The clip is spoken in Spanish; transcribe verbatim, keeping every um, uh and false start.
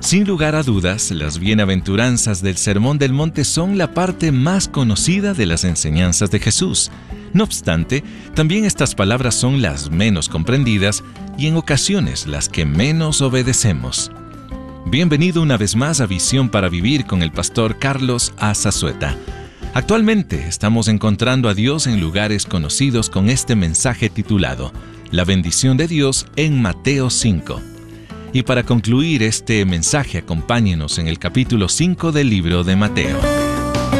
Sin lugar a dudas, las bienaventuranzas del Sermón del Monte son la parte más conocida de las enseñanzas de Jesús. No obstante, también estas palabras son las menos comprendidas y en ocasiones las que menos obedecemos. Bienvenido una vez más a Visión para Vivir con el pastor Carlos A. Zazueta. Actualmente estamos encontrando a Dios en lugares conocidos con este mensaje titulado La bendición de Dios en Mateo cinco. Y para concluir este mensaje, acompáñenos en el capítulo cinco del libro de Mateo.